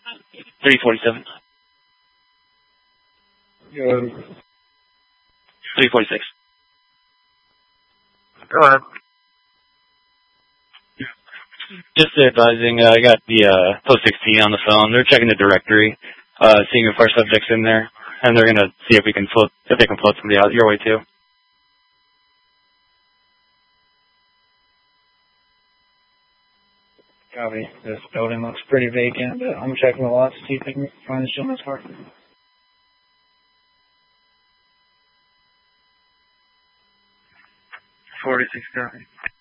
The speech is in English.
347. Good. 346. Go ahead. Just advising, I got the post 16 on the phone. They're checking the directory, seeing if our subject's in there, and they're gonna see if they can float somebody out your way too. Copy. This building looks pretty vacant, but I'm checking the lots to see if I can find this gentleman's car. 46 copy.